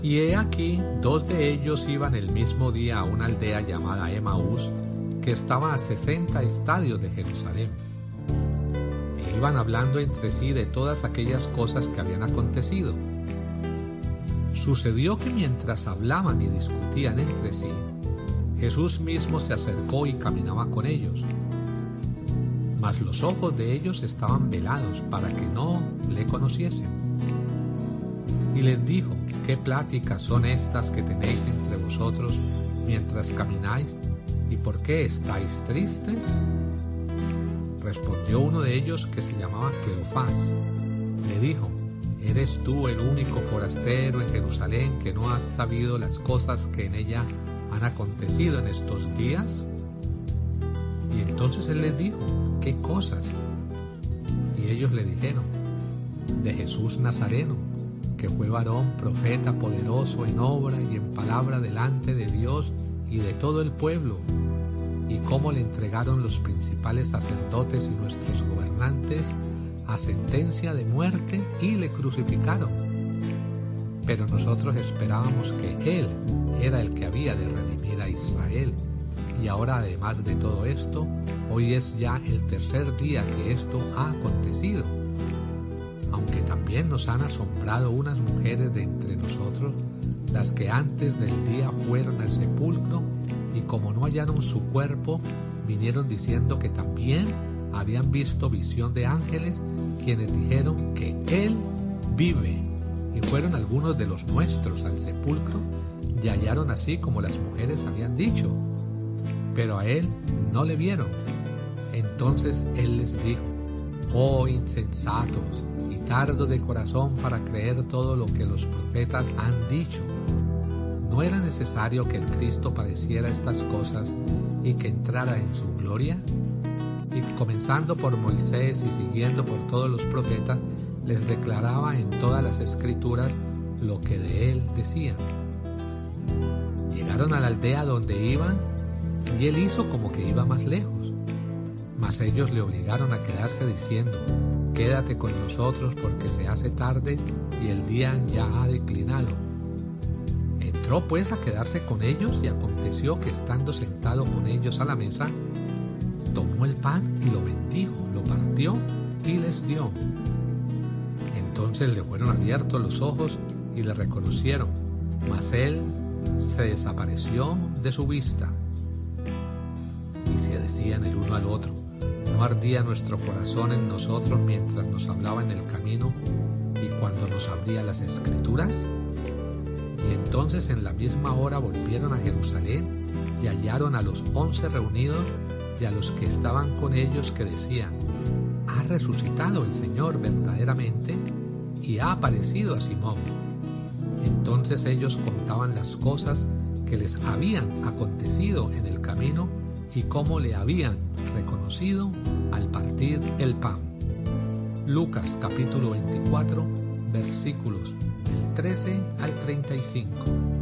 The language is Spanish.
Y he aquí, 2 de ellos iban el mismo día a una aldea llamada Emaús, que estaba a 60 estadios de Jerusalén. E iban hablando entre sí de todas aquellas cosas que habían acontecido. Sucedió que mientras hablaban y discutían entre sí, Jesús mismo se acercó y caminaba con ellos. Mas los ojos de ellos estaban velados para que no le conociesen. Y les dijo: ¿qué pláticas son estas que tenéis entre vosotros mientras camináis? ¿Y por qué estáis tristes? Respondió uno de ellos, que se llamaba Cleofás. Le dijo: ¿eres tú el único forastero en Jerusalén que no has sabido las cosas que en ella han acontecido en estos días? Y entonces él les dijo: ¿qué cosas? Y ellos le dijeron: de Jesús Nazareno, que fue varón, profeta, poderoso en obra y en palabra delante de Dios y de todo el pueblo, y cómo le entregaron los principales sacerdotes y nuestros gobernantes a sentencia de muerte y le crucificaron. Pero nosotros esperábamos que Él era el que había de redimir a Israel. Y ahora, además de todo esto, hoy es ya el 3er día que esto ha acontecido. Aunque también nos han asombrado unas mujeres de entre nosotros, las que antes del día fueron al sepulcro, y como no hallaron su cuerpo, vinieron diciendo que también habían visto visión de ángeles, quienes dijeron que Él vive. Y fueron algunos de los nuestros al sepulcro, y hallaron así como las mujeres habían dicho, pero a Él no le vieron. Entonces Él les dijo: oh insensatos y tardos de corazón para creer todo lo que los profetas han dicho. ¿No era necesario que el Cristo padeciera estas cosas y que entrara en su gloria? Y comenzando por Moisés y siguiendo por todos los profetas, les declaraba en todas las escrituras lo que de él decían. Llegaron a la aldea donde iban, y él hizo como que iba más lejos. Mas ellos le obligaron a quedarse diciendo: quédate con nosotros porque se hace tarde y el día ya ha declinado. Entró pues a quedarse con ellos, y aconteció que estando sentado con ellos a la mesa, tomó el pan y lo bendijo, lo partió y les dio. Entonces le fueron abiertos los ojos y le reconocieron, mas él se desapareció de su vista. Y se decían el uno al otro: ¿no ardía nuestro corazón en nosotros mientras nos hablaba en el camino y cuando nos abría las escrituras? Y entonces en la misma hora volvieron a Jerusalén y hallaron a los 11 reunidos y a los que estaban con ellos, que decían: ha resucitado el Señor verdaderamente y ha aparecido a Simón. Entonces ellos contaban las cosas que les habían acontecido en el camino y cómo le habían reconocido al partir el pan. Lucas capítulo 24, versículos del 13 al 35.